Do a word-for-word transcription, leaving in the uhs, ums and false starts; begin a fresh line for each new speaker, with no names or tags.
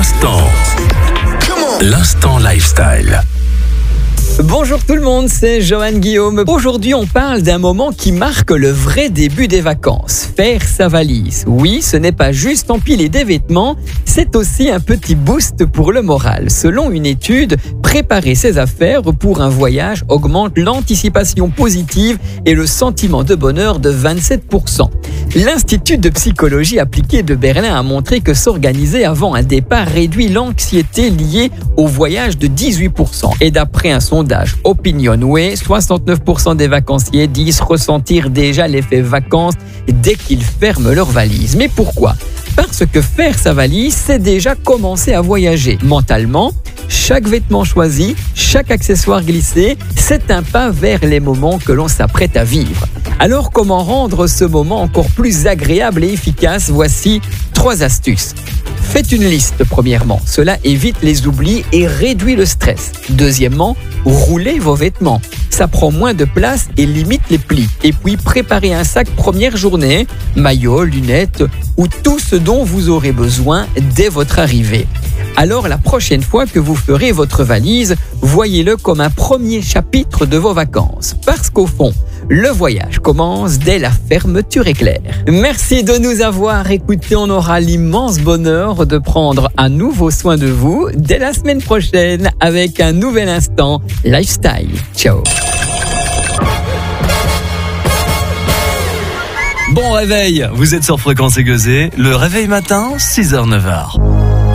L'instant. L'instant lifestyle.
Bonjour tout le monde, c'est Johan Guillaume. Aujourd'hui, on parle d'un moment qui marque le vrai début des vacances. Faire sa valise. Oui, ce n'est pas juste empiler des vêtements, c'est aussi un petit boost pour le moral. Selon une étude, préparer ses affaires pour un voyage augmente l'anticipation positive et le sentiment de bonheur de vingt-sept pour cent. L'Institut de psychologie appliquée de Berlin a montré que s'organiser avant un départ réduit l'anxiété liée au voyage de dix-huit pour cent. Et d'après un sondage Opinionway, soixante-neuf pour cent des vacanciers disent ressentir déjà l'effet vacances dès qu'ils ferment leur valise. Mais pourquoi ? Parce que faire sa valise, c'est déjà commencer à voyager. Mentalement, chaque vêtement choisi, chaque accessoire glissé, c'est un pas vers les moments que l'on s'apprête à vivre. Alors, comment rendre ce moment encore plus agréable et efficace ? Voici trois astuces. Faites une liste, premièrement. Cela évite les oublis et réduit le stress. Deuxièmement, roulez vos vêtements. Ça prend moins de place et limite les plis. Et puis, préparez un sac première journée, maillot, lunettes ou tout ce dont vous aurez besoin dès votre arrivée. Alors, la prochaine fois que vous ferez votre valise, voyez-le comme un premier chapitre de vos vacances. Parce qu'au fond, le voyage commence dès la fermeture éclair. Merci de nous avoir écoutés. On aura l'immense bonheur de prendre à nouveau soin de vous dès la semaine prochaine avec un nouvel instant lifestyle. Ciao.
Bon réveil, vous êtes sur Fréquence Aiguisée, le réveil matin, six heures neuf heures.